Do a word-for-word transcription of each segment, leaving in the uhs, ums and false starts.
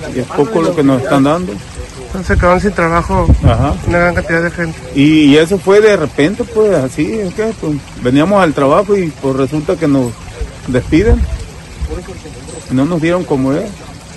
y es poco lo que nos están dando. Entonces quedaron sin trabajo. Ajá. Una gran cantidad de gente. Y, y eso fue de repente, pues así, es que pues, veníamos al trabajo y pues resulta que nos despiden. Y no nos dieron como es.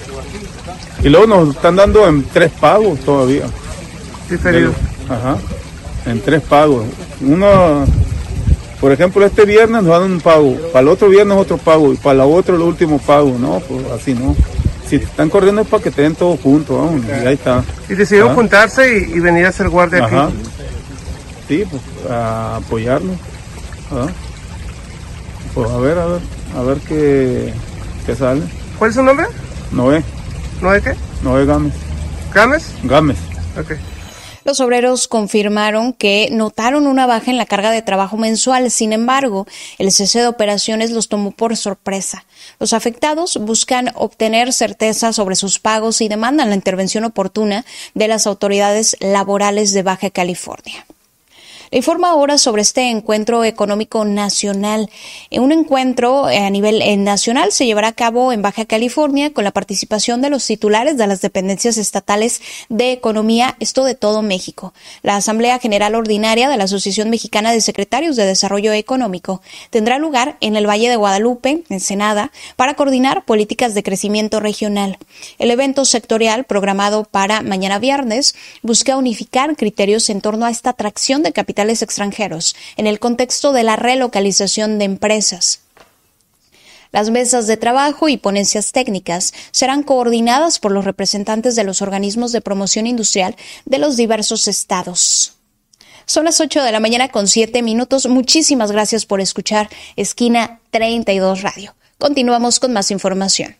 Y luego nos están dando en tres pagos todavía. Diferido. Ajá, en tres pagos. Uno, por ejemplo, este viernes nos dan un pago, para el otro viernes otro pago y para la otra el último pago, ¿no? Pues así no. Si están corriendo es para que te den todos juntos, vamos, y ahí está. Y decidieron ¿Ah? juntarse y, y venir a hacer guardia Ajá. aquí. Sí, pues a apoyarnos. ¿Ah? Pues a ver, a ver, a ver qué, qué sale. ¿Cuál es su nombre? Noé. ¿Noé qué? Noé Gámez. ¿Gámez? Gámez. Ok. Los obreros confirmaron que notaron una baja en la carga de trabajo mensual. Sin embargo, el cese de operaciones los tomó por sorpresa. Los afectados buscan obtener certeza sobre sus pagos y demandan la intervención oportuna de las autoridades laborales de Baja California. Le informa ahora sobre este encuentro económico nacional. Un encuentro a nivel nacional se llevará a cabo en Baja California con la participación de los titulares de las dependencias estatales de economía, esto de todo México. La Asamblea General Ordinaria de la Asociación Mexicana de Secretarios de Desarrollo Económico tendrá lugar en el Valle de Guadalupe, Ensenada, para coordinar políticas de crecimiento regional. El evento sectorial, programado para mañana viernes, busca unificar criterios en torno a esta atracción de capital extranjeros en el contexto de la relocalización de empresas. Las mesas de trabajo y ponencias técnicas serán coordinadas por los representantes de los organismos de promoción industrial de los diversos estados. Son las ocho de la mañana con siete minutos. Muchísimas gracias por escuchar Esquina treinta y dos Radio. Continuamos con más información.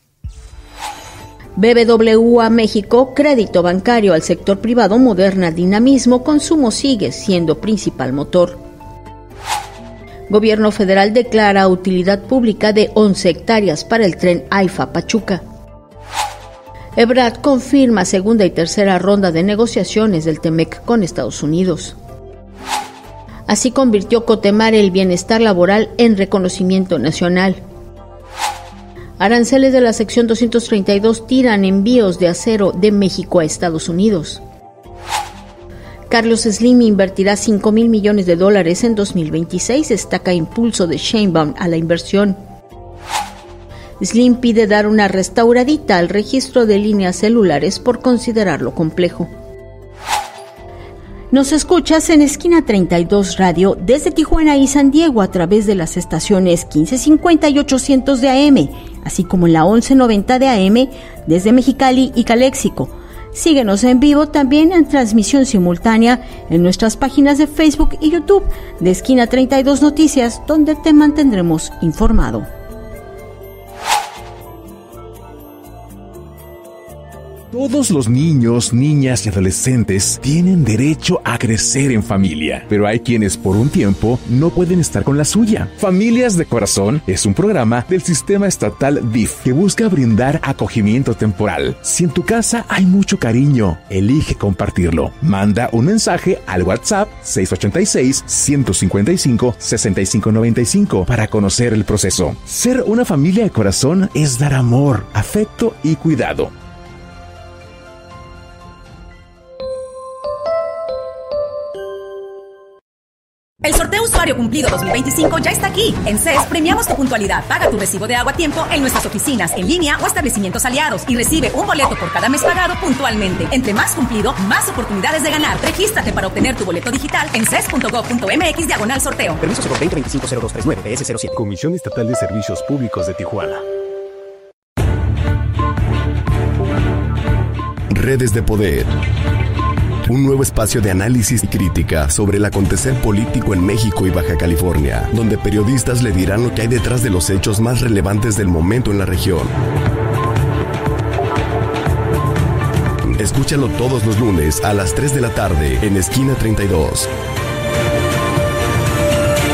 B B W A México, crédito bancario al sector privado, Moderna, dinamismo, consumo sigue siendo principal motor. Gobierno federal declara utilidad pública de once hectáreas para el tren AIFA Pachuca. Ebrard confirma segunda y tercera ronda de negociaciones del Temec con Estados Unidos. Así convirtió Cotemar el bienestar laboral en reconocimiento nacional. Aranceles de la sección doscientos treinta y dos tiran envíos de acero de México a Estados Unidos. Carlos Slim invertirá cinco mil millones de dólares en dos mil veintiséis, destaca impulso de Sheinbaum a la inversión. Slim pide dar una restauradita al registro de líneas celulares por considerarlo complejo. Nos escuchas en Esquina treinta y dos Radio desde Tijuana y San Diego a través de las estaciones quince cincuenta y ochocientos de A M, así como en la once noventa de A M desde Mexicali y Caléxico. Síguenos en vivo también en transmisión simultánea en nuestras páginas de Facebook y YouTube de Esquina treinta y dos Noticias, donde te mantendremos informado. Todos los niños, niñas y adolescentes tienen derecho a crecer en familia, pero hay quienes por un tiempo no pueden estar con la suya. Familias de Corazón es un programa del sistema estatal D I F que busca brindar acogimiento temporal. Si en tu casa hay mucho cariño, elige compartirlo. Manda un mensaje al WhatsApp seis ocho seis, uno cinco cinco, seis cinco nueve cinco para conocer el proceso. Ser una familia de corazón es dar amor, afecto y cuidado. El sorteo usuario cumplido dos mil veinticinco ya está aquí. En C E S premiamos tu puntualidad. Paga tu recibo de agua a tiempo en nuestras oficinas, en línea o establecimientos aliados y recibe un boleto por cada mes pagado puntualmente. Entre más cumplido, más oportunidades de ganar. Regístrate para obtener tu boleto digital en ces punto gov punto mx diagonal sorteo. Permiso C E veinte veinticinco cero dos treinta y nueve B S cero siete. Comisión Estatal de Servicios Públicos de Tijuana. Redes de Poder. Un nuevo espacio de análisis y crítica sobre el acontecer político en México y Baja California, donde periodistas le dirán lo que hay detrás de los hechos más relevantes del momento en la región. Escúchalo todos los lunes a las tres de la tarde en Esquina treinta y dos.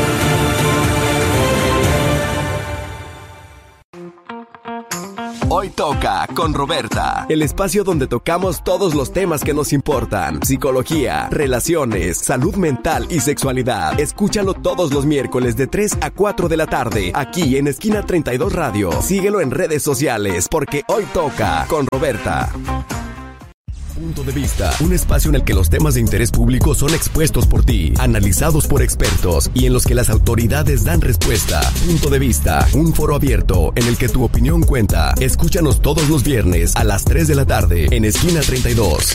Hoy Toca con Roberta, el espacio donde tocamos todos los temas que nos importan: psicología, relaciones, salud mental y sexualidad. Escúchalo todos los miércoles de tres a cuatro de la tarde, aquí en Esquina treinta y dos Radio. Síguelo en redes sociales, porque hoy toca con Roberta. Punto de Vista, un espacio en el que los temas de interés público son expuestos por ti, analizados por expertos y en los que las autoridades dan respuesta. Punto de Vista, un foro abierto en el que tu opinión cuenta. Escúchanos todos los viernes a las tres de la tarde en Esquina treinta y dos.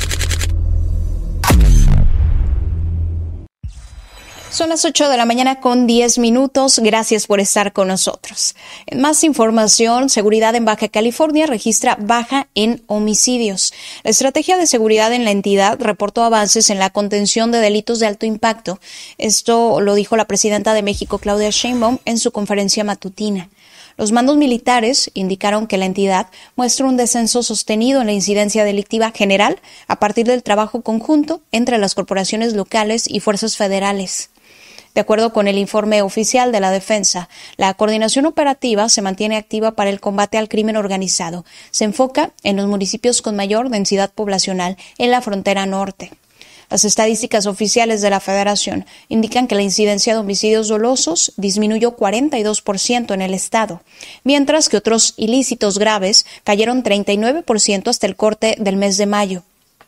Son las ocho de la mañana con diez minutos. Gracias por estar con nosotros. En más información, seguridad en Baja California registra baja en homicidios. La estrategia de seguridad en la entidad reportó avances en la contención de delitos de alto impacto. Esto lo dijo la presidenta de México, Claudia Sheinbaum, en su conferencia matutina. Los mandos militares indicaron que la entidad muestra un descenso sostenido en la incidencia delictiva general a partir del trabajo conjunto entre las corporaciones locales y fuerzas federales. De acuerdo con el informe oficial de la Defensa, la coordinación operativa se mantiene activa para el combate al crimen organizado. Se enfoca en los municipios con mayor densidad poblacional en la frontera norte. Las estadísticas oficiales de la Federación indican que la incidencia de homicidios dolosos disminuyó cuarenta y dos por ciento en el estado, mientras que otros ilícitos graves cayeron treinta y nueve por ciento hasta el corte del mes de mayo.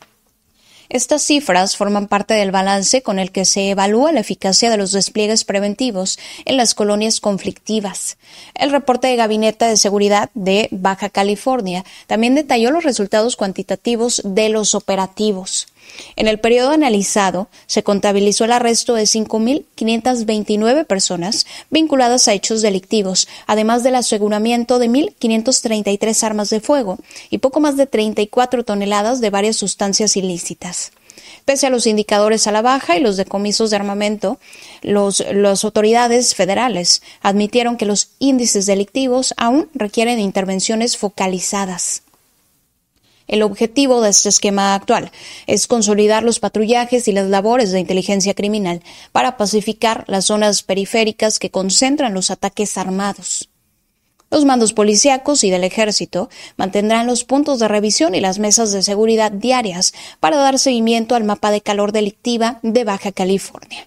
Estas cifras forman parte del balance con el que se evalúa la eficacia de los despliegues preventivos en las colonias conflictivas. El reporte de Gabinete de Seguridad de Baja California también detalló los resultados cuantitativos de los operativos. En el periodo analizado, se contabilizó el arresto de cinco mil quinientas veintinueve personas vinculadas a hechos delictivos, además del aseguramiento de mil quinientas treinta y tres armas de fuego y poco más de treinta y cuatro toneladas de varias sustancias ilícitas. Pese a los indicadores a la baja y los decomisos de armamento, los, las autoridades federales admitieron que los índices delictivos aún requieren intervenciones focalizadas. El objetivo de este esquema actual es consolidar los patrullajes y las labores de inteligencia criminal para pacificar las zonas periféricas que concentran los ataques armados. Los mandos policíacos y del ejército mantendrán los puntos de revisión y las mesas de seguridad diarias para dar seguimiento al mapa de calor delictiva de Baja California.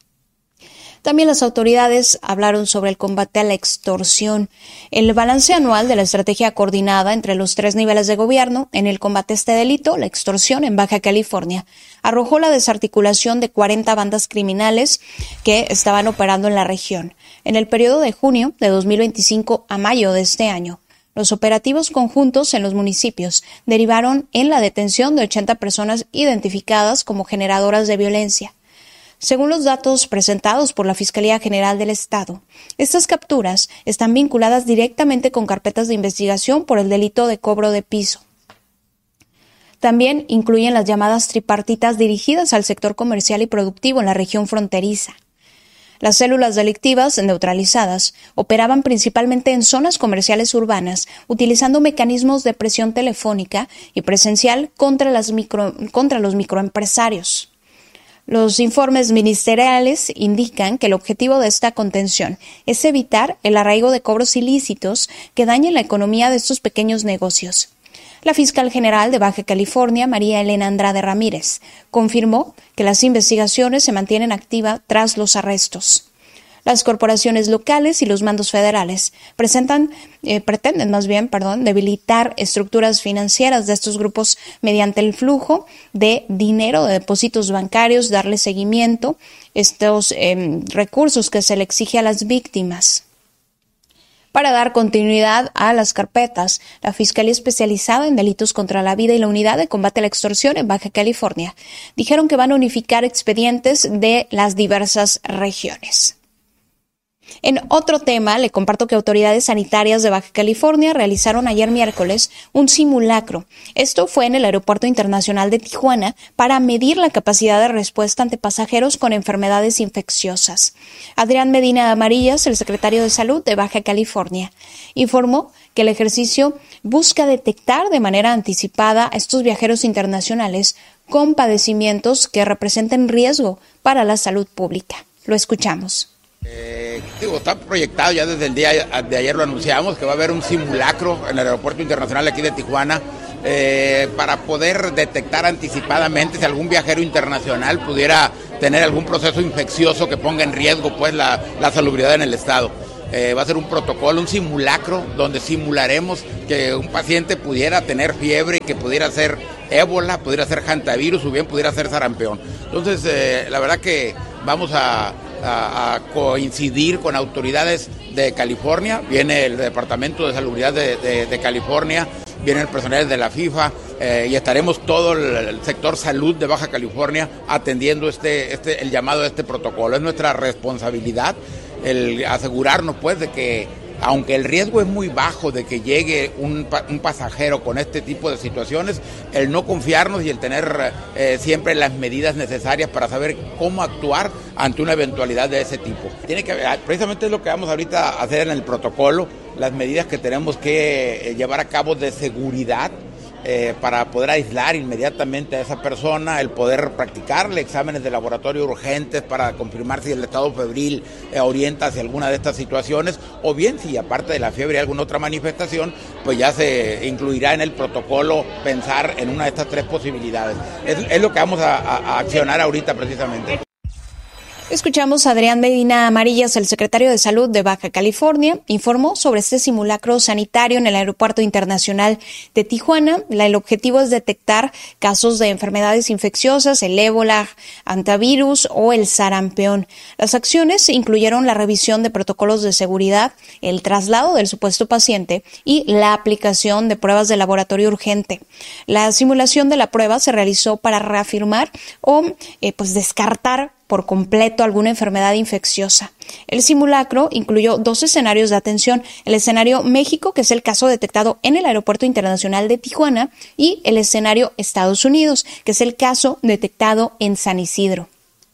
También las autoridades hablaron sobre el combate a la extorsión. El balance anual de la estrategia coordinada entre los tres niveles de gobierno en el combate a este delito, la extorsión en Baja California, arrojó la desarticulación de cuarenta bandas criminales que estaban operando en la región. En el periodo de junio de dos mil veinticinco a mayo de este año, los operativos conjuntos en los municipios derivaron en la detención de ochenta personas identificadas como generadoras de violencia. Según los datos presentados por la Fiscalía General del Estado, estas capturas están vinculadas directamente con carpetas de investigación por el delito de cobro de piso. También incluyen las llamadas tripartitas dirigidas al sector comercial y productivo en la región fronteriza. Las células delictivas neutralizadas operaban principalmente en zonas comerciales urbanas, utilizando mecanismos de presión telefónica y presencial contra, las micro, contra los microempresarios. Los informes ministeriales indican que el objetivo de esta contención es evitar el arraigo de cobros ilícitos que dañen la economía de estos pequeños negocios. La fiscal general de Baja California, María Elena Andrade Ramírez, confirmó que las investigaciones se mantienen activas tras los arrestos. Las corporaciones locales y los mandos federales presentan, eh, pretenden más bien, perdón, debilitar estructuras financieras de estos grupos mediante el flujo de dinero de depósitos bancarios, darle seguimiento estos eh, recursos que se le exige a las víctimas. Para dar continuidad a las carpetas, la Fiscalía Especializada en Delitos contra la Vida y la Unidad de Combate a la Extorsión en Baja California dijeron que van a unificar expedientes de las diversas regiones. En otro tema, le comparto que autoridades sanitarias de Baja California realizaron ayer miércoles un simulacro. Esto fue en el Aeropuerto Internacional de Tijuana para medir la capacidad de respuesta ante pasajeros con enfermedades infecciosas. Adrián Medina Amarillas, el secretario de Salud de Baja California, informó que el ejercicio busca detectar de manera anticipada a estos viajeros internacionales con padecimientos que representen riesgo para la salud pública. Lo escuchamos. Eh, digo, está proyectado ya desde el día de ayer, lo anunciamos, que va a haber un simulacro en el aeropuerto internacional aquí de Tijuana eh, para poder detectar anticipadamente si algún viajero internacional pudiera tener algún proceso infeccioso que ponga en riesgo pues la, la salubridad en el estado. Eh, va a ser un protocolo, un simulacro, donde simularemos que un paciente pudiera tener fiebre, que pudiera ser ébola, pudiera ser hantavirus o bien pudiera ser sarampión. Entonces, eh, la verdad que vamos a, a, a coincidir con autoridades de California, viene el Departamento de Salubridad de, de, de California, vienen personales de la FIFA eh, y estaremos todo el, el sector salud de Baja California atendiendo este, este, el llamado de este protocolo. Es nuestra responsabilidad el asegurarnos pues de que, aunque el riesgo es muy bajo de que llegue un, un pasajero con este tipo de situaciones, el no confiarnos y el tener eh, siempre las medidas necesarias para saber cómo actuar ante una eventualidad de ese tipo. Tiene que, precisamente es lo que vamos ahorita a hacer en el protocolo, las medidas que tenemos que llevar a cabo de seguridad, Eh, para poder aislar inmediatamente a esa persona, el poder practicarle exámenes de laboratorio urgentes para confirmar si el estado febril eh, orienta hacia alguna de estas situaciones, o bien si aparte de la fiebre hay alguna otra manifestación, pues ya se incluirá en el protocolo pensar en una de estas tres posibilidades. Es, es lo que vamos a, a, a accionar ahorita precisamente. Escuchamos a Adrián Medina Amarillas, el secretario de Salud de Baja California, informó sobre este simulacro sanitario en el Aeropuerto Internacional de Tijuana. El objetivo es detectar casos de enfermedades infecciosas, el ébola, hantavirus o el sarampión. Las acciones incluyeron la revisión de protocolos de seguridad, el traslado del supuesto paciente y la aplicación de pruebas de laboratorio urgente. La simulación de la prueba se realizó para reafirmar o eh, pues descartar por completo alguna enfermedad infecciosa. El simulacro incluyó dos escenarios de atención: el escenario México, que es el caso detectado en el Aeropuerto Internacional de Tijuana, y el escenario Estados Unidos, que es el caso detectado en San Isidro.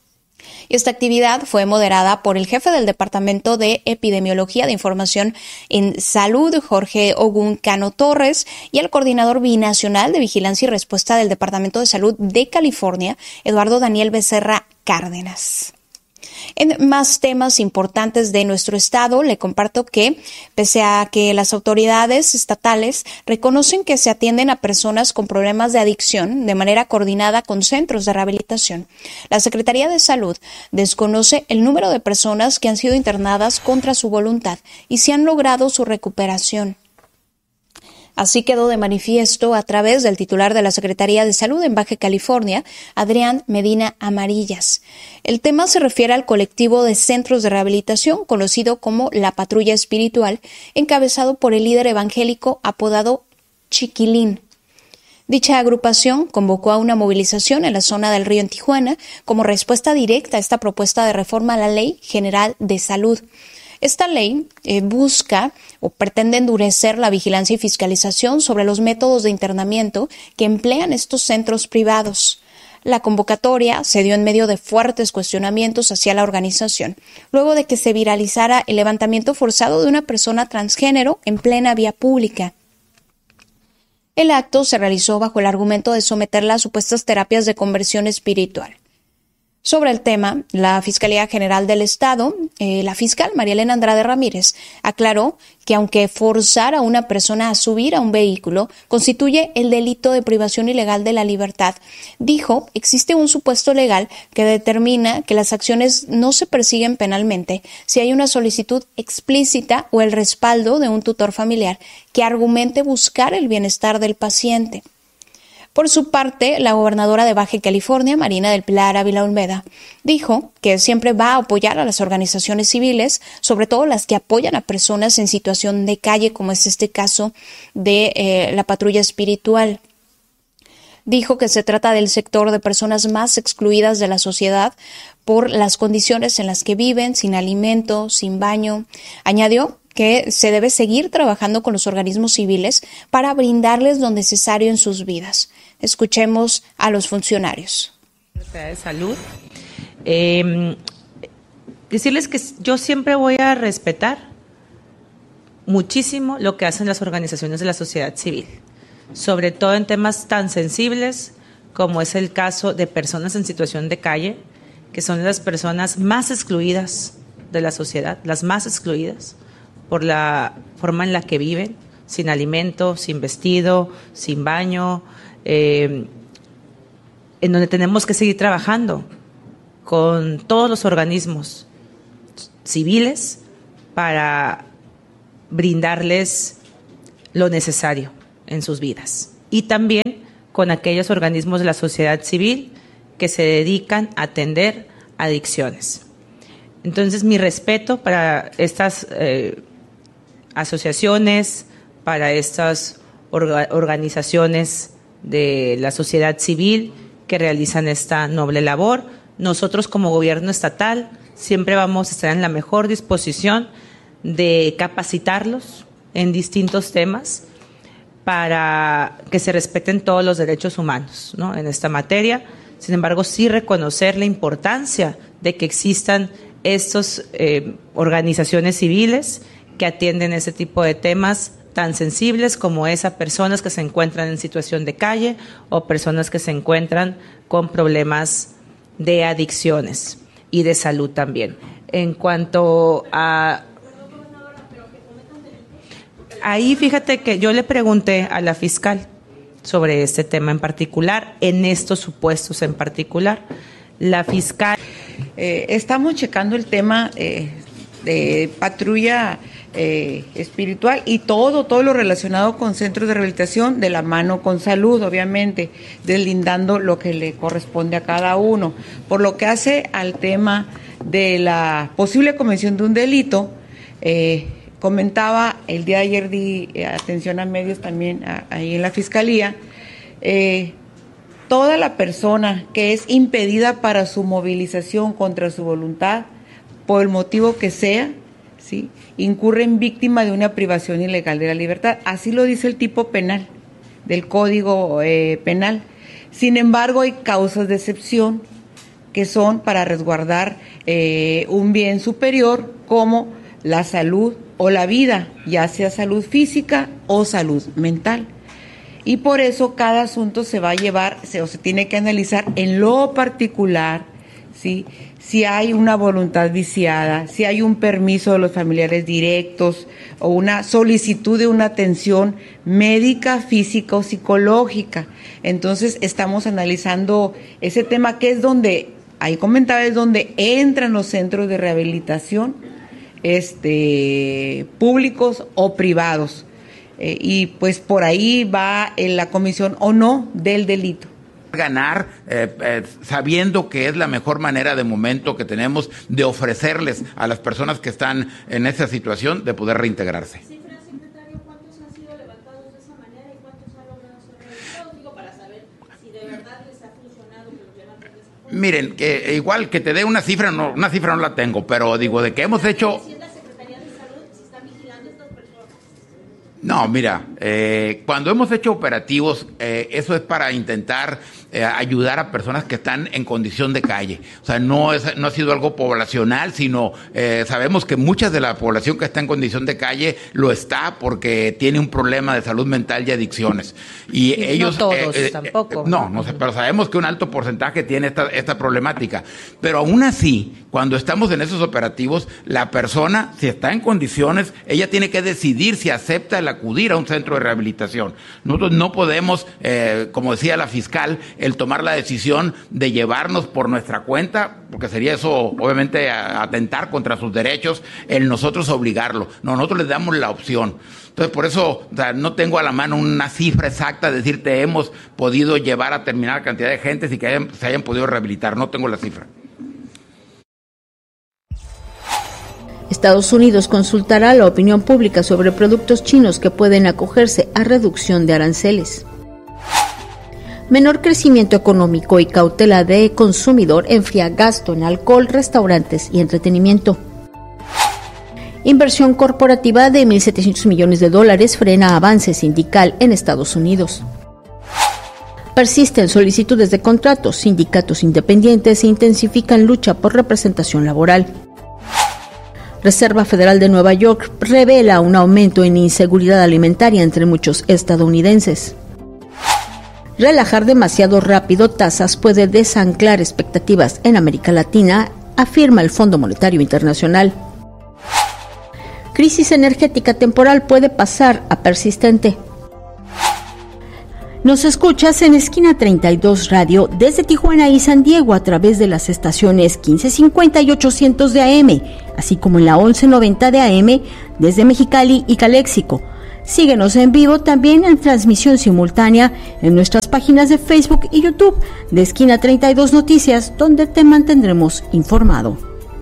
Y esta actividad fue moderada por el jefe del Departamento de Epidemiología de Información en Salud, Jorge Ogun Cano Torres, y el coordinador binacional de Vigilancia y Respuesta del Departamento de Salud de California, Eduardo Daniel Becerra Cárdenas. En más temas importantes de nuestro estado, le comparto que, pese a que las autoridades estatales reconocen que se atienden a personas con problemas de adicción de manera coordinada con centros de rehabilitación, la Secretaría de Salud desconoce el número de personas que han sido internadas contra su voluntad y si han logrado su recuperación. Así quedó de manifiesto a través del titular de la Secretaría de Salud en Baja California, Adrián Medina Amarillas. El tema se refiere al colectivo de centros de rehabilitación conocido como la Patrulla Espiritual, encabezado por el líder evangélico apodado Chiquilín. Dicha agrupación convocó a una movilización en la zona del Río en Tijuana como respuesta directa a esta propuesta de reforma a la Ley General de Salud. Esta ley eh, busca o pretende endurecer la vigilancia y fiscalización sobre los métodos de internamiento que emplean estos centros privados. La convocatoria se dio en medio de fuertes cuestionamientos hacia la organización, luego de que se viralizara el levantamiento forzado de una persona transgénero en plena vía pública. El acto se realizó bajo el argumento de someterla a supuestas terapias de conversión espiritual. Sobre el tema, la Fiscalía General del Estado, eh, la fiscal María Elena Andrade Ramírez, aclaró que aunque forzar a una persona a subir a un vehículo constituye el delito de privación ilegal de la libertad, dijo, existe un supuesto legal que determina que las acciones no se persiguen penalmente si hay una solicitud explícita o el respaldo de un tutor familiar que argumente buscar el bienestar del paciente. Por su parte, la gobernadora de Baja California, Marina del Pilar Ávila Olmeda, dijo que siempre va a apoyar a las organizaciones civiles, sobre todo las que apoyan a personas en situación de calle, como es este caso de eh, la Patrulla Espiritual. Dijo que se trata del sector de personas más excluidas de la sociedad por las condiciones en las que viven, sin alimento, sin baño. Añadió que se debe seguir trabajando con los organismos civiles para brindarles lo necesario en sus vidas. Escuchemos a los funcionarios. De Salud. Eh, decirles que yo siempre voy a respetar muchísimo lo que hacen las organizaciones de la sociedad civil, sobre todo en temas tan sensibles como es el caso de personas en situación de calle, que son las personas más excluidas de la sociedad, las más excluidas, por la forma en la que viven, sin alimento, sin vestido, sin baño, eh, en donde tenemos que seguir trabajando con todos los organismos civiles para brindarles lo necesario en sus vidas. Y también con aquellos organismos de la sociedad civil que se dedican a atender adicciones. Entonces, mi respeto para estas eh, asociaciones, para estas orga- organizaciones de la sociedad civil que realizan esta noble labor. Nosotros, como gobierno estatal, siempre vamos a estar en la mejor disposición de capacitarlos en distintos temas para que se respeten todos los derechos humanos, ¿no?, en esta materia. Sin embargo, sí reconocer la importancia de que existan estas eh, organizaciones civiles que atienden ese tipo de temas tan sensibles como es a personas que se encuentran en situación de calle o personas que se encuentran con problemas de adicciones y de salud también. En cuanto a... Ahí fíjate que yo le pregunté a la fiscal sobre este tema en particular, en estos supuestos en particular. La fiscal... Eh, estamos checando el tema eh, de patrulla eh, espiritual y todo, todo lo relacionado con centros de rehabilitación, de la mano con salud, obviamente, deslindando lo que le corresponde a cada uno. Por lo que hace al tema de la posible comisión de un delito, eh, comentaba, el día de ayer di eh, atención a medios también a, ahí en la Fiscalía, eh, toda la persona que es impedida para su movilización contra su voluntad, por el motivo que sea, ¿sí?, incurre en víctima de una privación ilegal de la libertad. Así lo dice el tipo penal del Código eh, Penal. Sin embargo, hay causas de excepción que son para resguardar eh, un bien superior como la salud o la vida, ya sea salud física o salud mental. Y por eso cada asunto se va a llevar, se, o se tiene que analizar en lo particular, ¿sí?, si hay una voluntad viciada, si hay un permiso de los familiares directos o una solicitud de una atención médica, física o psicológica. Entonces estamos analizando ese tema, que es donde, ahí comentaba, es donde entran los centros de rehabilitación, este, públicos o privados. Eh, y pues por ahí va en la comisión o no del delito. Ganar eh, eh, sabiendo que es la mejor manera de momento que tenemos de ofrecerles a las personas que están en esa situación de poder reintegrarse. ¿Cifra, secretario, cuántos han sido levantados de esa manera y cuántos han logrado ser rehabilitados? Digo, para saber si de verdad les ha funcionado que los levanten de esa forma. Miren, que igual que te dé una cifra, no, una cifra no la tengo, pero digo, de que hemos hecho... No, mira, eh, cuando hemos hecho operativos, eh, eso es para intentar eh, ayudar a personas que están en condición de calle. O sea, no es, no ha sido algo poblacional, sino eh, sabemos que mucha de la población que está en condición de calle lo está porque tiene un problema de salud mental y adicciones. Y sí, ellos, no todos eh, eh, tampoco. No, no sé, pero sabemos que un alto porcentaje tiene esta, esta problemática. Pero aún así, cuando estamos en esos operativos, la persona, si está en condiciones, ella tiene que decidir si acepta el acudir a un centro de rehabilitación. Nosotros no podemos, eh, como decía la fiscal, el tomar la decisión de llevarnos por nuestra cuenta, porque sería eso, obviamente, atentar contra sus derechos, el nosotros obligarlo. No, nosotros les damos la opción. Entonces, por eso, o sea, no tengo a la mano una cifra exacta de decirte hemos podido llevar a determinada cantidad de gente y que hayan, se hayan podido rehabilitar. No tengo la cifra. Estados Unidos consultará la opinión pública sobre productos chinos que pueden acogerse a reducción de aranceles. Menor crecimiento económico y cautela de consumidor enfría gasto en alcohol, restaurantes y entretenimiento. Inversión corporativa de mil setecientos millones de dólares frena avance sindical en Estados Unidos. Persisten solicitudes de contratos, sindicatos independientes intensifican lucha por representación laboral. Reserva Federal de Nueva York revela un aumento en inseguridad alimentaria entre muchos estadounidenses. Relajar demasiado rápido tasas puede desanclar expectativas en América Latina afirma el Fondo Monetario Internacional. Crisis energética temporal puede pasar a persistente. Nos escuchas en Esquina treinta y dos Radio desde Tijuana y San Diego a través de las estaciones quince cincuenta y ochocientos de A M, así como en la once noventa de A M desde Mexicali y Caléxico. Síguenos en vivo también en transmisión simultánea en nuestras páginas de Facebook y YouTube de Esquina treinta y dos Noticias, donde te mantendremos informado.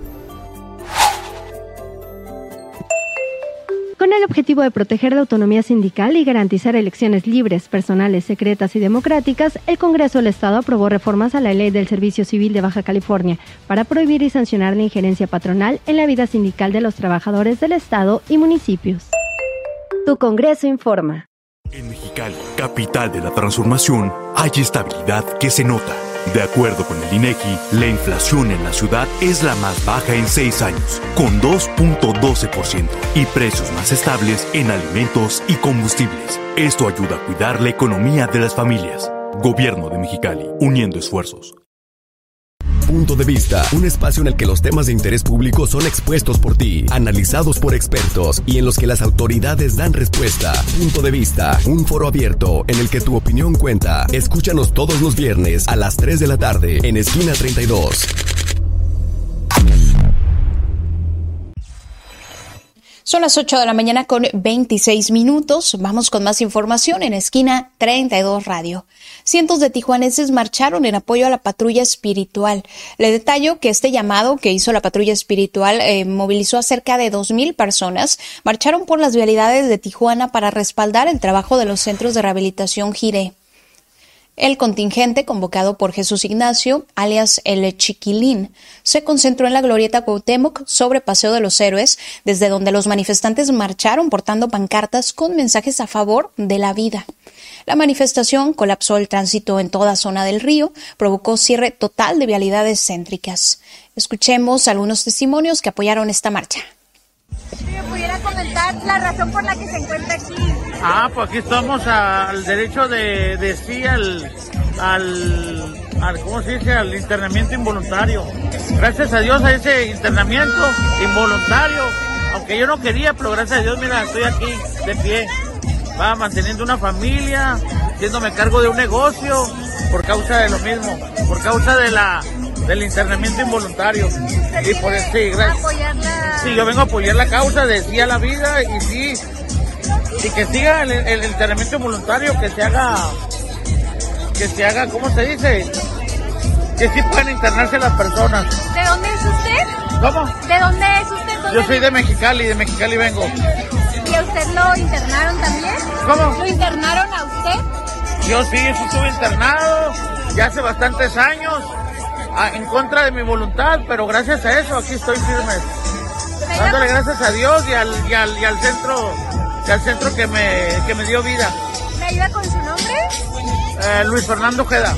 Con el objetivo de proteger la autonomía sindical y garantizar elecciones libres, personales, secretas y democráticas, el Congreso del Estado aprobó reformas a la Ley del Servicio Civil de Baja California para prohibir y sancionar la injerencia patronal en la vida sindical de los trabajadores del Estado y municipios. Tu Congreso informa. En Mexicali, capital de la transformación, hay estabilidad que se nota. De acuerdo con el INEGI, la inflación en la ciudad es la más baja en seis años, con dos punto doce por ciento, y precios más estables en alimentos y combustibles. Esto ayuda a cuidar la economía de las familias. Gobierno de Mexicali, uniendo esfuerzos. Punto de Vista, un espacio en el que los temas de interés público son expuestos por ti, analizados por expertos y en los que las autoridades dan respuesta. Punto de Vista, un foro abierto en el que tu opinión cuenta. Escúchanos todos los viernes a las tres de la tarde en Esquina treinta y dos. Son las ocho de la mañana con veintiséis minutos. Vamos con más información en Esquina treinta y dos Radio. Cientos de tijuanenses marcharon en apoyo a la patrulla espiritual. Le detallo que este llamado que hizo la patrulla espiritual eh, movilizó a cerca de dos mil personas. Marcharon por las vialidades de Tijuana para respaldar el trabajo de los centros de rehabilitación Jiré. El contingente, convocado por Jesús Ignacio, alias El Chiquilín, se concentró en la glorieta Cuauhtémoc sobre Paseo de los Héroes, desde donde los manifestantes marcharon portando pancartas con mensajes a favor de la vida. La manifestación colapsó el tránsito en toda zona del río, provocó cierre total de vialidades céntricas. Escuchemos algunos testimonios que apoyaron esta marcha. Si me pudiera comentar la razón por la que se encuentra aquí. Ah, pues aquí estamos al derecho de, de sí al, al, al, ¿cómo se dice? Al internamiento involuntario. Gracias a Dios a ese internamiento involuntario, aunque yo no quería, pero gracias a Dios, mira, estoy aquí de pie, va manteniendo una familia, haciéndome cargo de un negocio, por causa de lo mismo, por causa de la del internamiento involuntario. Y por eso, sí, gracias. Sí, yo vengo a apoyar la causa de sí a la vida y sí, y que siga el, el, el internamiento involuntario, que se haga, que se haga, ¿cómo se dice? Que sí pueden internarse las personas. ¿De dónde es usted? ¿Cómo? ¿De dónde es usted? ¿Dónde Yo soy de Mexicali, de Mexicali vengo. ¿Y a usted lo internaron también? ¿Cómo? ¿Lo internaron a usted? Yo sí, sí estuve internado, ya hace bastantes años, a, en contra de mi voluntad, pero gracias a eso aquí estoy firme. Dándole gracias a Dios y al, y al, y al centro, y al centro que me, que me dio vida. ¿Me ayuda con su nombre? Eh, Luis Fernando Ojeda.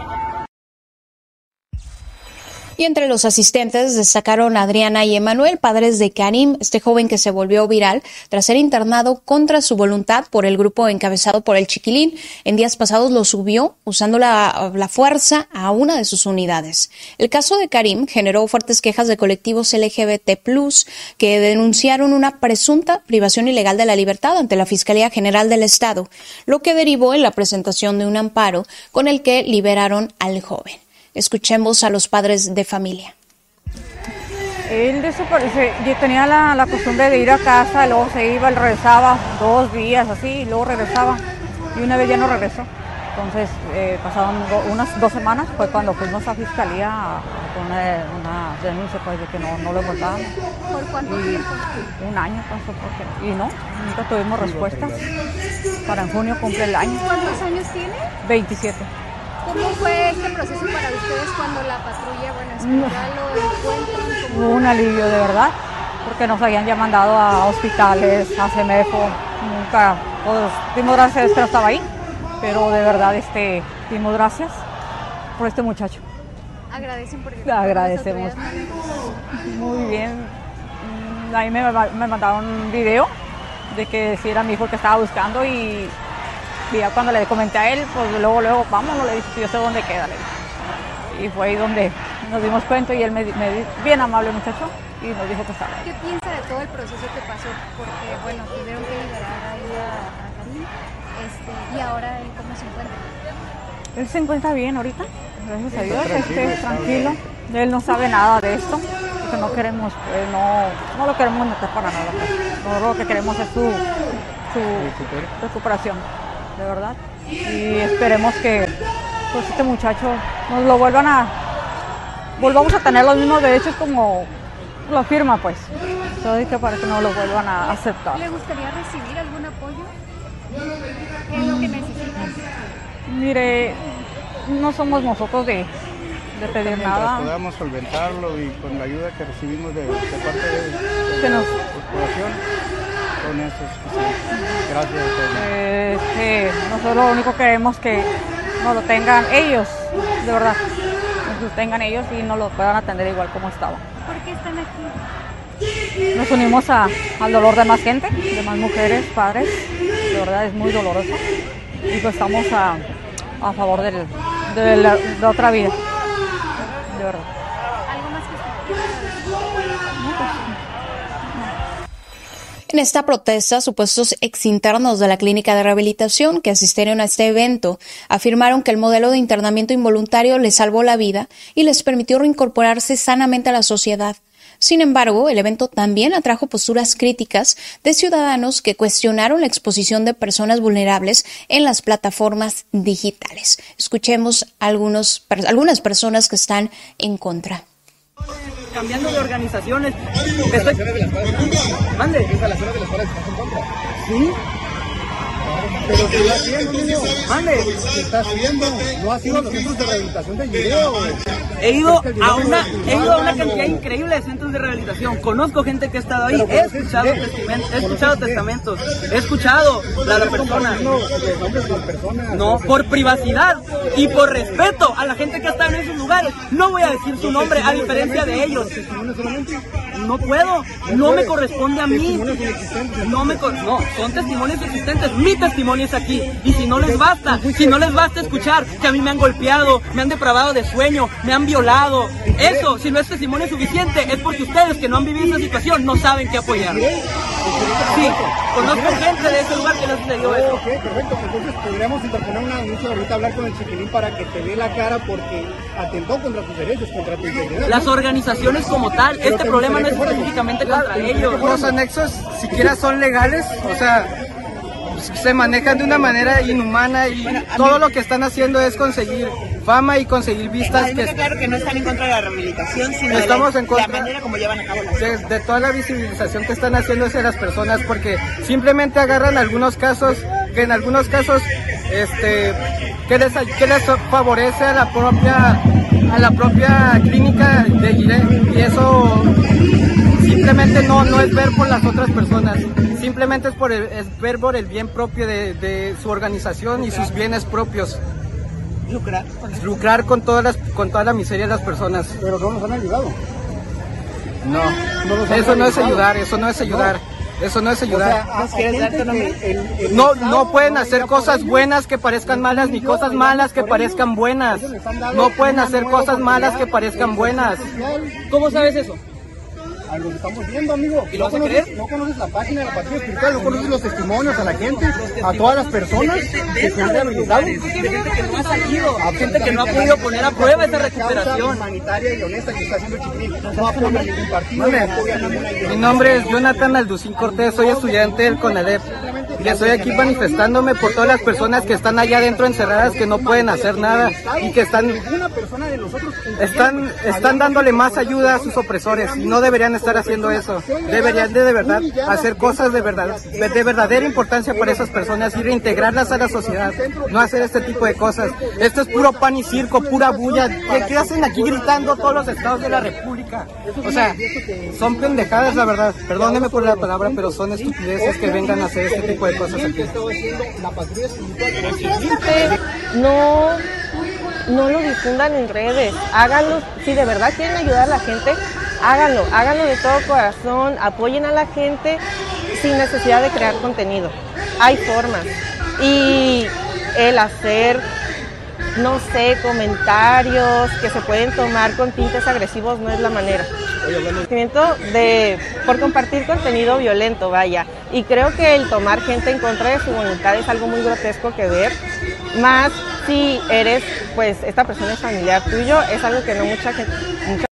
Y entre los asistentes destacaron Adriana y Emanuel, padres de Karim, este joven que se volvió viral tras ser internado contra su voluntad por el grupo encabezado por El Chiquilín. En días pasados lo subió usando la, la fuerza a una de sus unidades. El caso de Karim generó fuertes quejas de colectivos L G B T plus, que denunciaron una presunta privación ilegal de la libertad ante la Fiscalía General del Estado, lo que derivó en la presentación de un amparo con el que liberaron al joven. Escuchemos a los padres de familia. Él desaparece, yo tenía la, la costumbre de ir a casa, luego se iba, él regresaba dos días así, y luego regresaba, y una vez ya no regresó. Entonces, eh, pasaron do, unas dos semanas, fue cuando fuimos a fiscalía a, a poner una denuncia pues, de que no, no lo hemos dado. ¿Por cuánto y, tiempo? Un año pasó, porque, y no, nunca tuvimos respuesta. Para en junio cumple el año. ¿Cuántos años tiene? veintisiete. ¿Cómo fue este proceso para ustedes cuando la patrulla, bueno, espiritual lo encuentran? Hubo un alivio de verdad, porque nos habían ya mandado a hospitales, a CEMEFO, nunca, pues, dimos gracias que no estaba ahí, pero de verdad este, dimos gracias por este muchacho. Agradecen porque agradecemos. Muy bien, ahí me, me mandaron un video de que si era mi hijo el que estaba buscando y Y ya cuando le comenté a él, pues luego, luego, vámonos, le dije, yo sé dónde queda, le dije. Y fue ahí donde nos dimos cuenta y él me, me bien amable muchacho y nos dijo que estaba. ¿Qué piensa de todo el proceso que pasó? Porque, bueno, tuvieron que liberar ahí a, a Karim, este, y ahora él cómo se encuentra. Él se encuentra bien ahorita, gracias a Dios, este, tranquilo. Él no sabe nada de esto, porque no queremos, pues, no, no lo queremos meter para nada. Pues. Nosotros lo que queremos es su, su recuperación, de verdad. Y esperemos que pues, este muchacho nos lo vuelvan a, volvamos a tener los mismos derechos como lo firma, pues. Entonces, que para que no lo vuelvan a aceptar. ¿Le gustaría recibir algún apoyo? ¿Qué es lo que necesitas? Mire, no somos nosotros de, de pedir Mientras nada. podamos solventarlo y con la ayuda que recibimos de, de parte de, de que la nos... corporación, con eso es suficiente. Gracias a todos. Eh, sí, nosotros lo único que queremos es que nos lo tengan ellos, de verdad. Nos lo tengan ellos y nos lo puedan atender igual como estaba. ¿Por qué están aquí? Nos unimos a, al dolor de más gente, de más mujeres, padres. De verdad es muy doloroso. Y pues estamos a, a favor del, de, la, de otra vida. De verdad. ¿Algo más que usted En esta protesta, supuestos exinternos de la clínica de rehabilitación que asistieron a este evento afirmaron que el modelo de internamiento involuntario les salvó la vida y les permitió reincorporarse sanamente a la sociedad. Sin embargo, el evento también atrajo posturas críticas de ciudadanos que cuestionaron la exposición de personas vulnerables en las plataformas digitales. Escuchemos algunos, algunas personas que están en contra. Cambiando de organizaciones. Estoy... Mande. ¿Es a la zona de las horas que estás en contra? Sí. Pero ¿qué está haciendo, niño? Mande. ¿Qué está haciendo? No ha sido los centros de rehabilitación de video. He ido a una, he ido a una cantidad increíble de centros de rehabilitación. Conozco gente que ha estado ahí. He escuchado testamentos, he escuchado testamentos, he escuchado a la persona. No, por privacidad y por respeto a la gente que ha estado en esos lugares. No voy a decir su nombre a diferencia de ellos. No puedo, no me corresponde a mí. No me cor- no, son testimonios existentes. Mi testimonio es aquí. Y si no les basta, si no les basta escuchar que a mí me han golpeado, me han depravado de sueño, me han violado, eso, si no es testimonio suficiente, es porque ustedes que no han vivido esa situación no saben qué apoyar. Sí, conozco gente de ese lugar que no sucedió eso. Ok, perfecto, entonces podríamos interponer una denuncia ahorita, hablar con el chiquilín para que te dé la cara porque atentó contra tus derechos, contra tu integridad. Las organizaciones como tal, este problema no es específicamente contra ellos. Los anexos siquiera son legales, o sea, se manejan de una manera inhumana y todo lo que están haciendo es conseguir fama y conseguir vistas. Que claro que no están en contra de la rehabilitación, sino estamos de la, en contra la manera como llevan a cabo las de, de toda la visibilización que están haciendo hacia las personas, porque simplemente agarran algunos casos que en algunos casos este que les, que les favorece a la propia a la propia clínica de Guiré, y eso simplemente no, no es ver por las otras personas, simplemente es, por el, es ver por el bien propio de, de su organización y sus bienes propios. Lucrar. Lucrar con todas las, con toda la miseria de las personas. Pero no nos han ayudado. No, no eso no es ayudar, eso no es ayudar. No. Eso no es ayudar. O sea, a, a ¿quieres dar tu nombre? El, el no, no pueden hacer cosas buenas que parezcan malas, ni cosas malas que parezcan buenas. No pueden hacer cosas malas que parezcan buenas. ¿Cómo sabes eso? A lo que estamos viendo, amigo. ¿Y lo vas a conoces, creer? No conoces la página de la Patrulla Espiritual, no conoces los testimonios a la gente, a todas las personas que se han rehabilitado. Gente que no ha salido, gente que no ha podido poner a prueba esa recuperación. Humanitaria y honesta que está haciendo el chiquilín. No apoya a ningún partido, no apoya a ninguna idea. Mi nombre es Jonathan Alducín Cortés, soy estudiante del CONALEP. Y estoy aquí manifestándome por todas las personas que están allá adentro encerradas, que no pueden hacer nada y que están, están, están dándole más ayuda a sus opresores y no deberían estar haciendo eso. Deberían de, de verdad hacer cosas de verdad, de verdadera importancia para esas personas y reintegrarlas a la sociedad, no hacer este tipo de cosas. Esto es puro pan y circo, pura bulla. ¿Qué, qué hacen aquí gritando todos los estados de la república? O sea, son pendejadas, la verdad. Perdónenme por la palabra, pero son estupideces que vengan a hacer este tipo de cosas aquí. No, no lo difundan en redes, háganlo, si de verdad quieren ayudar a la gente, háganlo, háganlo de todo corazón, apoyen a la gente sin necesidad de crear contenido. Hay formas y el hacer no sé, comentarios que se pueden tomar con tintes agresivos no es la manera. De, por compartir contenido violento, vaya. Y creo que el tomar gente en contra de su voluntad es algo muy grotesco que ver. Más si eres, pues, esta persona es familiar tuyo, es algo que no mucha gente... Mucha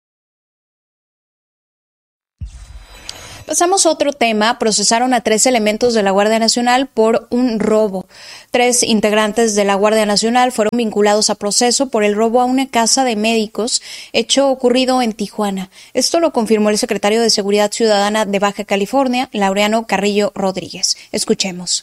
Pasamos a otro tema. Procesaron a tres elementos de la Guardia Nacional por un robo. Tres integrantes de la Guardia Nacional fueron vinculados a proceso por el robo a una casa de médicos, hecho ocurrido en Tijuana. Esto lo confirmó el secretario de Seguridad Ciudadana de Baja California, Laureano Carrillo Rodríguez. Escuchemos.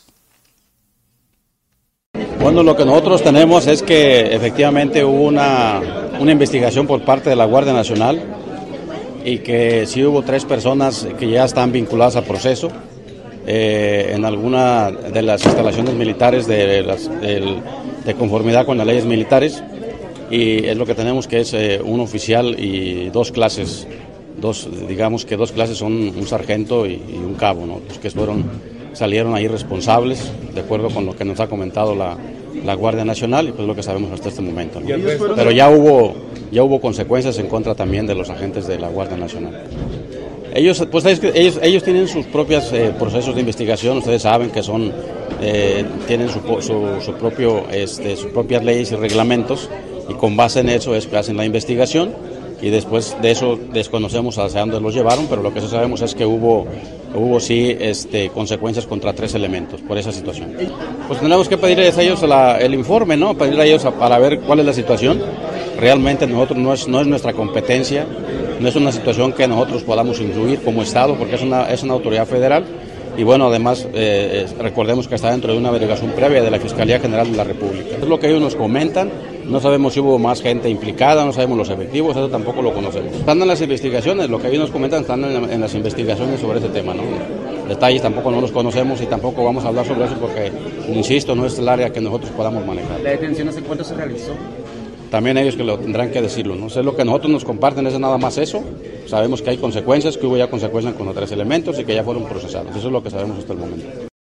Bueno, lo que nosotros tenemos es que efectivamente hubo una, una investigación por parte de la Guardia Nacional y que sí hubo tres personas que ya están vinculadas al proceso eh, en alguna de las instalaciones militares de, las, de, de conformidad con las leyes militares, y es lo que tenemos, que es eh, un oficial y dos clases, dos, digamos que dos clases son un sargento y, y un cabo, ¿no? Los que fueron, salieron ahí responsables, de acuerdo con lo que nos ha comentado la, la Guardia Nacional, y pues lo que sabemos hasta este momento, ¿no? Pero ya hubo... ya hubo consecuencias en contra también de los agentes de la Guardia Nacional. Ellos, pues ellos, ellos tienen sus propios eh, procesos de investigación. Ustedes saben que son, eh, tienen su, su, su propio, este, sus propias leyes y reglamentos, y con base en eso es que hacen la investigación, y después de eso desconocemos hacia dónde los llevaron, pero lo que sí sabemos es que hubo, hubo sí este, consecuencias contra tres elementos por esa situación. Pues tenemos que pedirles a ellos la, el informe, ¿no? Pedirle a ellos a, para ver cuál es la situación. Realmente nosotros no es, no es nuestra competencia, no es una situación que nosotros podamos influir como Estado, porque es una, es una autoridad federal, y bueno, además eh, recordemos que está dentro de una averiguación previa de la Fiscalía General de la República. Es lo que ellos nos comentan, no sabemos si hubo más gente implicada, no sabemos los efectivos, eso tampoco lo conocemos. Están en las investigaciones, lo que ellos nos comentan están en, en las investigaciones sobre ese tema, ¿no? Detalles tampoco no los conocemos y tampoco vamos a hablar sobre eso porque, insisto, no es el área que nosotros podamos manejar. ¿La detención hace cuánto se realizó? También ellos que lo tendrán que decirlo, ¿no? Sé lo que nosotros nos comparten es nada más eso. Sabemos que hay consecuencias, que hubo ya consecuencias con los tres elementos y que ya fueron procesados. Eso es lo que sabemos hasta el momento.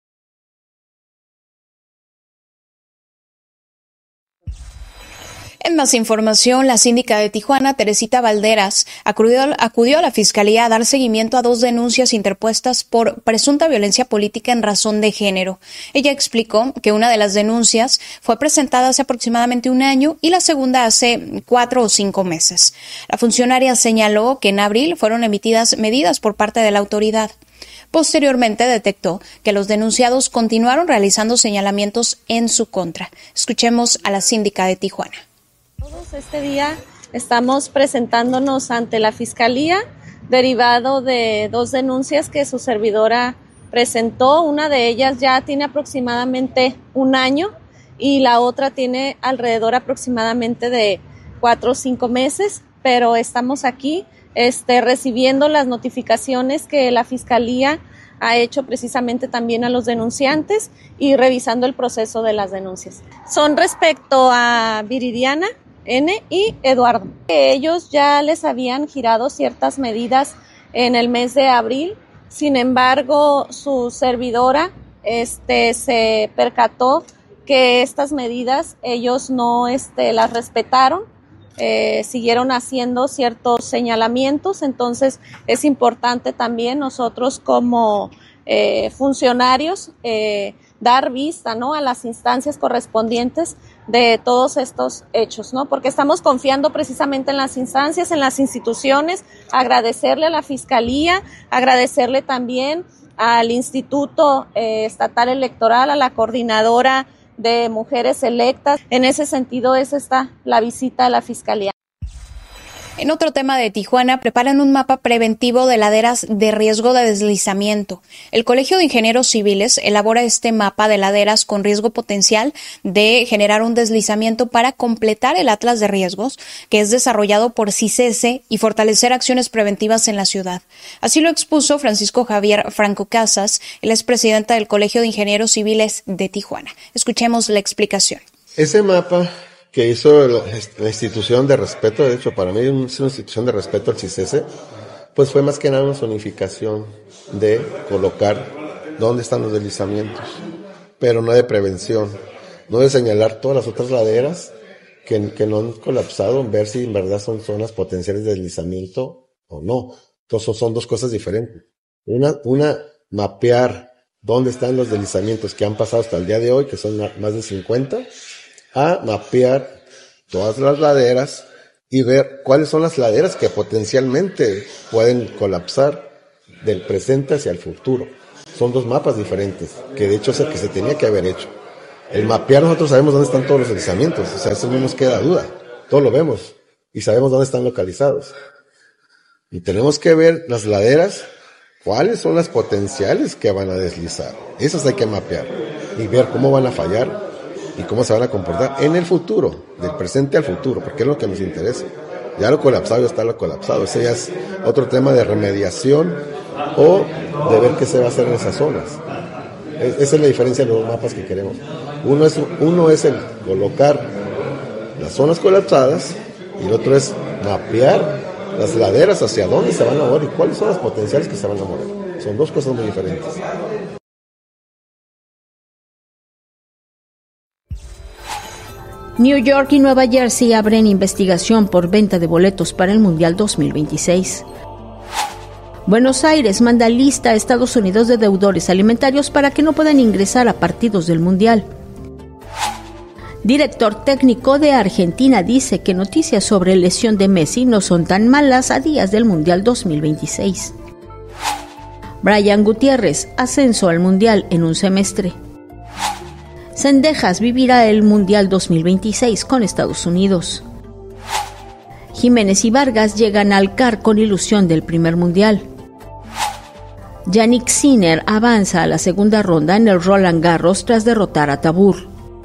En más información, la síndica de Tijuana, Teresita Valderas, acudió, acudió a la Fiscalía a dar seguimiento a dos denuncias interpuestas por presunta violencia política en razón de género. Ella explicó que una de las denuncias fue presentada hace aproximadamente un año y la segunda hace cuatro o cinco meses. La funcionaria señaló que en abril fueron emitidas medidas por parte de la autoridad. Posteriormente detectó que los denunciados continuaron realizando señalamientos en su contra. Escuchemos a la síndica de Tijuana. Todos este día estamos presentándonos ante la Fiscalía, derivado de dos denuncias que su servidora presentó. Una de ellas ya tiene aproximadamente un año y la otra tiene alrededor aproximadamente de cuatro o cinco meses, pero estamos aquí este, recibiendo las notificaciones que la Fiscalía ha hecho precisamente también a los denunciantes y revisando el proceso de las denuncias. Son respecto a Viridiana N. y Eduardo. Ellos ya les habían girado ciertas medidas en el mes de abril, sin embargo su servidora este, se percató que estas medidas ellos no este, las respetaron, eh, siguieron haciendo ciertos señalamientos, entonces es importante también nosotros como eh, funcionarios eh, dar vista, ¿no?, a las instancias correspondientes de todos estos hechos, ¿no? Porque estamos confiando precisamente en las instancias, en las instituciones, agradecerle a la Fiscalía, agradecerle también al Instituto eh, Estatal Electoral, a la Coordinadora de Mujeres Electas. En ese sentido es esta la visita a la Fiscalía. En otro tema de Tijuana, preparan un mapa preventivo de laderas de riesgo de deslizamiento. El Colegio de Ingenieros Civiles elabora este mapa de laderas con riesgo potencial de generar un deslizamiento para completar el Atlas de Riesgos, que es desarrollado por CICESE, y fortalecer acciones preventivas en la ciudad. Así lo expuso Francisco Javier Franco Casas, el expresidente del Colegio de Ingenieros Civiles de Tijuana. Escuchemos la explicación. Ese mapa que hizo la, la institución de respeto, de hecho para mí es una institución de respeto al CICESE, pues fue más que nada una zonificación de colocar dónde están los deslizamientos, pero no de prevención. no de señalar todas las otras laderas que, que no han colapsado, ver si en verdad son zonas potenciales de deslizamiento o no. Entonces son dos cosas diferentes. Una, una mapear dónde están los deslizamientos que han pasado hasta el día de hoy, que son más de cincuenta, a mapear todas las laderas y ver cuáles son las laderas que potencialmente pueden colapsar del presente hacia el futuro. Son dos mapas diferentes, que de hecho es el que se tenía que haber hecho. El mapear, nosotros sabemos dónde están todos los deslizamientos, o sea, eso no nos queda duda, todo lo vemos y sabemos dónde están localizados. Y tenemos que ver las laderas, cuáles son las potenciales que van a deslizar. Esas hay que mapear y ver cómo van a fallar y cómo se van a comportar en el futuro, del presente al futuro, porque es lo que nos interesa. Ya lo colapsado ya está lo colapsado, ese ya es otro tema de remediación o de ver qué se va a hacer en esas zonas. Esa es la diferencia de los mapas que queremos. Uno es, uno es el colocar las zonas colapsadas y el otro es mapear las laderas hacia dónde se van a mover y cuáles son las potenciales que se van a mover. Son dos cosas muy diferentes. New York y Nueva Jersey abren investigación por venta de boletos para el Mundial dos mil veintiséis. Buenos Aires manda lista a Estados Unidos de deudores alimentarios para que no puedan ingresar a partidos del Mundial. Director técnico de Argentina dice que noticias sobre lesión de Messi no son tan malas a días del Mundial dos mil veintiséis. Brian Gutiérrez, ascenso al Mundial en un semestre. Cendejas vivirá el Mundial dos mil veintiséis con Estados Unidos. Jiménez y Vargas llegan al C A R con ilusión del primer Mundial. Yannick Sinner avanza a la segunda ronda en el Roland Garros tras derrotar a Tabur.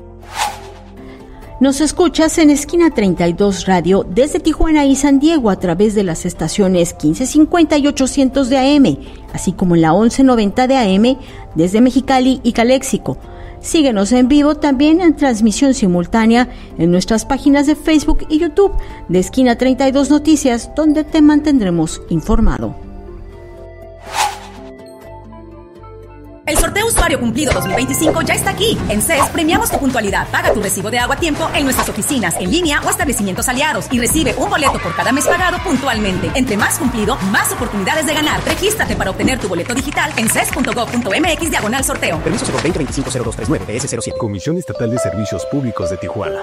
Nos escuchas en Esquina treinta y dos Radio desde Tijuana y San Diego a través de las estaciones quince cincuenta y ochocientos de A M, así como en la once noventa de A M desde Mexicali y Caléxico. Síguenos en vivo también en transmisión simultánea en nuestras páginas de Facebook y YouTube de Esquina treinta y dos Noticias, donde te mantendremos informado. El sorteo Usuario Cumplido dos mil veinticinco ya está aquí. En C E S premiamos tu puntualidad. Paga tu recibo de agua a tiempo en nuestras oficinas, en línea o establecimientos aliados y recibe un boleto por cada mes pagado puntualmente. Entre más cumplido, más oportunidades de ganar. Regístrate para obtener tu boleto digital en ces punto gov punto mx diagonal sorteo. Permiso cero veinte veinticinco cero dos treinta y nueve B S cero siete. Comisión Estatal de Servicios Públicos de Tijuana.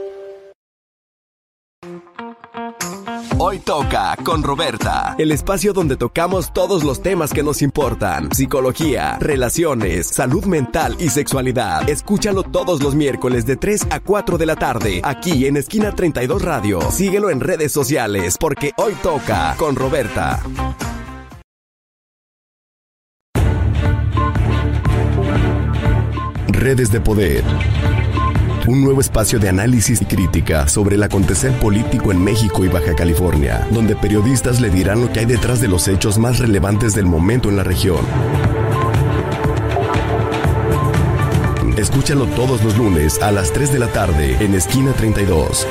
Hoy toca con Roberta, el espacio donde tocamos todos los temas que nos importan: psicología, relaciones, salud mental y sexualidad. Escúchalo todos los miércoles de tres a cuatro de la tarde, aquí en Esquina treinta y dos Radio. Síguelo en redes sociales, porque hoy toca con Roberta. Redes de Poder. Un nuevo espacio de análisis y crítica sobre el acontecer político en México y Baja California, donde periodistas le dirán lo que hay detrás de los hechos más relevantes del momento en la región. Escúchalo todos los lunes a las tres de la tarde en Esquina treinta y dos.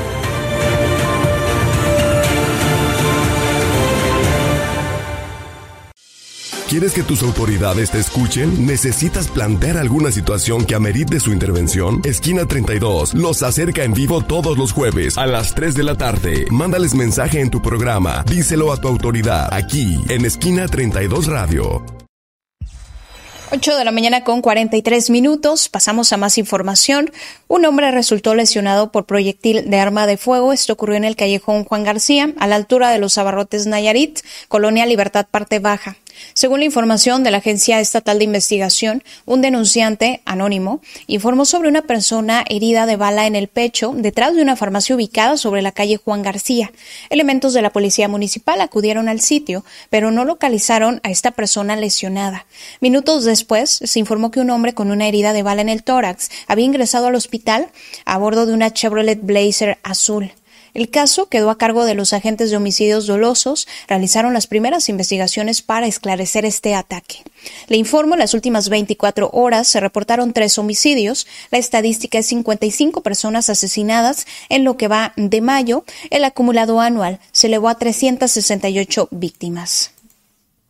¿Quieres que tus autoridades te escuchen? ¿Necesitas plantear alguna situación que amerite su intervención? Esquina treinta y dos los acerca en vivo todos los jueves a las tres de la tarde. Mándales mensaje en tu programa. Díselo a tu autoridad, aquí en Esquina treinta y dos Radio. ocho de la mañana con cuarenta y tres minutos. Pasamos a más información. Un hombre resultó lesionado por proyectil de arma de fuego. Esto ocurrió en el callejón Juan García, a la altura de los Abarrotes Nayarit, Colonia Libertad Parte Baja. Según la información de la Agencia Estatal de Investigación, un denunciante anónimo informó sobre una persona herida de bala en el pecho detrás de una farmacia ubicada sobre la calle Juan García. Elementos de la Policía Municipal acudieron al sitio, pero no localizaron a esta persona lesionada. Minutos después, se informó que un hombre con una herida de bala en el tórax había ingresado al hospital a bordo de una Chevrolet Blazer azul. El caso quedó a cargo de los agentes de homicidios dolosos. Realizaron las primeras investigaciones para esclarecer este ataque. Le informo, en las últimas veinticuatro horas se reportaron tres homicidios. La estadística es cincuenta y cinco personas asesinadas en lo que va de mayo. El acumulado anual se elevó a trescientas sesenta y ocho víctimas.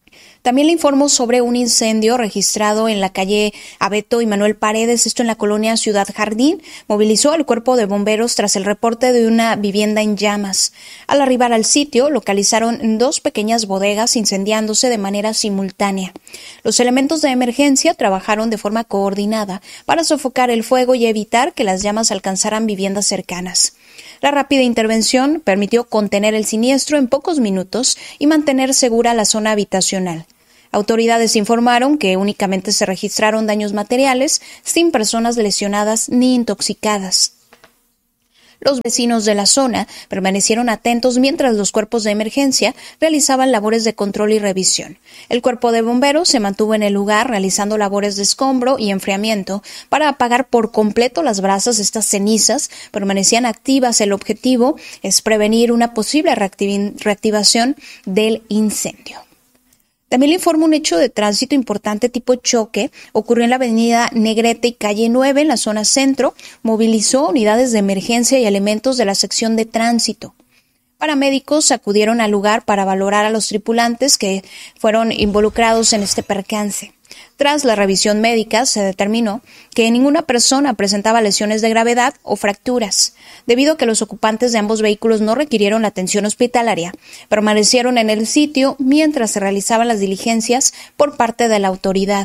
También le informo sobre un incendio registrado en la calle Abeto y Manuel Paredes, esto en la colonia Ciudad Jardín. Movilizó al cuerpo de bomberos tras el reporte de una vivienda en llamas. Al arribar al sitio, localizaron dos pequeñas bodegas incendiándose de manera simultánea. Los elementos de emergencia trabajaron de forma coordinada para sofocar el fuego y evitar que las llamas alcanzaran viviendas cercanas. La rápida intervención permitió contener el siniestro en pocos minutos y mantener segura la zona habitacional. Autoridades informaron que únicamente se registraron daños materiales, sin personas lesionadas ni intoxicadas. Los vecinos de la zona permanecieron atentos mientras los cuerpos de emergencia realizaban labores de control y revisión. El cuerpo de bomberos se mantuvo en el lugar realizando labores de escombro y enfriamiento para apagar por completo las brasas. Estas cenizas permanecían activas. El objetivo es prevenir una posible reactiv- reactivación del incendio. También le informo un hecho de tránsito importante tipo choque. Ocurrió en la avenida Negrete y calle nueve, en la zona centro. Movilizó unidades de emergencia y elementos de la sección de tránsito. Paramédicos acudieron al lugar para valorar a los tripulantes que fueron involucrados en este percance. Tras la revisión médica, se determinó que ninguna persona presentaba lesiones de gravedad o fracturas. Debido a que los ocupantes de ambos vehículos no requirieron la atención hospitalaria, permanecieron en el sitio mientras se realizaban las diligencias por parte de la autoridad.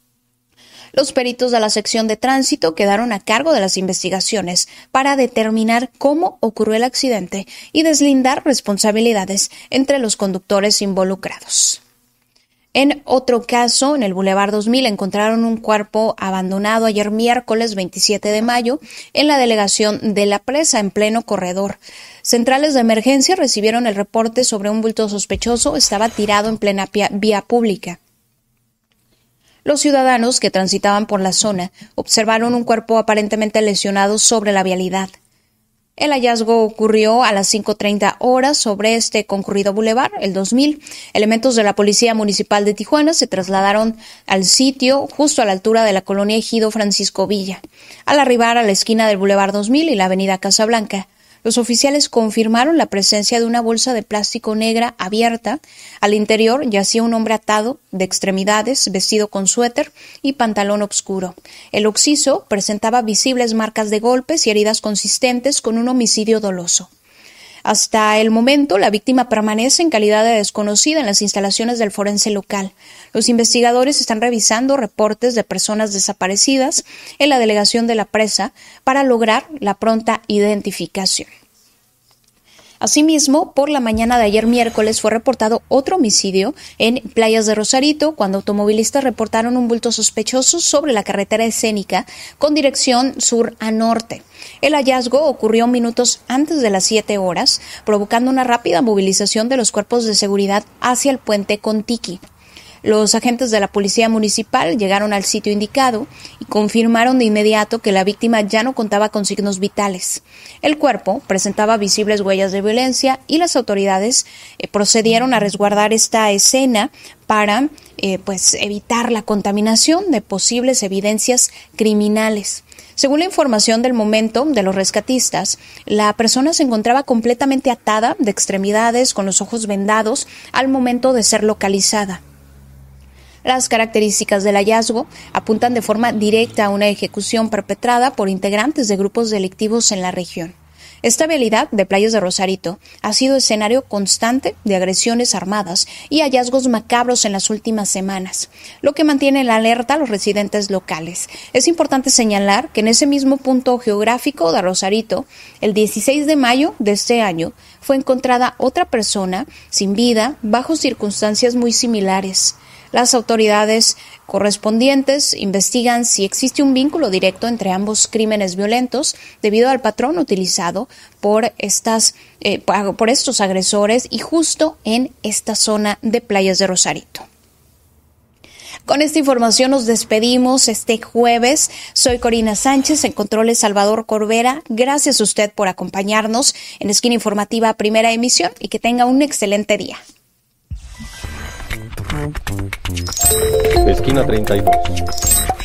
Los peritos de la sección de tránsito quedaron a cargo de las investigaciones para determinar cómo ocurrió el accidente y deslindar responsabilidades entre los conductores involucrados. En otro caso, en el Boulevard dos mil, encontraron un cuerpo abandonado ayer miércoles veintisiete de mayo en la delegación de La Presa, en pleno corredor. Centrales de emergencia recibieron el reporte sobre un bulto sospechoso. Estaba tirado en plena vía pública. Los ciudadanos que transitaban por la zona observaron un cuerpo aparentemente lesionado sobre la vialidad. El hallazgo ocurrió a las cinco treinta horas sobre este concurrido bulevar, el dos mil. Elementos de la Policía Municipal de Tijuana se trasladaron al sitio justo a la altura de la colonia Ejido Francisco Villa. Al arribar a la esquina del Boulevard dos mil y la avenida Casablanca, los oficiales confirmaron la presencia de una bolsa de plástico negra abierta. Al interior yacía un hombre atado de extremidades, vestido con suéter y pantalón oscuro. El occiso presentaba visibles marcas de golpes y heridas consistentes con un homicidio doloso. Hasta el momento, la víctima permanece en calidad de desconocida en las instalaciones del forense local. Los investigadores están revisando reportes de personas desaparecidas en la delegación de La Presa para lograr la pronta identificación. Asimismo, por la mañana de ayer miércoles fue reportado otro homicidio en Playas de Rosarito, cuando automovilistas reportaron un bulto sospechoso sobre la carretera escénica con dirección sur a norte. El hallazgo ocurrió minutos antes de las siete horas, provocando una rápida movilización de los cuerpos de seguridad hacia el puente Contiqui. Los agentes de la Policía Municipal llegaron al sitio indicado y confirmaron de inmediato que la víctima ya no contaba con signos vitales. El cuerpo presentaba visibles huellas de violencia y las autoridades eh, procedieron a resguardar esta escena para eh, pues, evitar la contaminación de posibles evidencias criminales. Según la información del momento de los rescatistas, la persona se encontraba completamente atada de extremidades, con los ojos vendados al momento de ser localizada. Las características del hallazgo apuntan de forma directa a una ejecución perpetrada por integrantes de grupos delictivos en la región. Esta vialidad de Playas de Rosarito ha sido escenario constante de agresiones armadas y hallazgos macabros en las últimas semanas, lo que mantiene en alerta a los residentes locales. Es importante señalar que en ese mismo punto geográfico de Rosarito, el dieciséis de mayo de este año, fue encontrada otra persona sin vida bajo circunstancias muy similares. Las autoridades correspondientes investigan si existe un vínculo directo entre ambos crímenes violentos debido al patrón utilizado por estas eh, por estos agresores y justo en esta zona de Playas de Rosarito. Con esta información nos despedimos este jueves. Soy Corina Sánchez, en controles Salvador Corbera. Gracias a usted por acompañarnos en Esquina Informativa Primera Emisión y que tenga un excelente día. Esquina treinta y dos.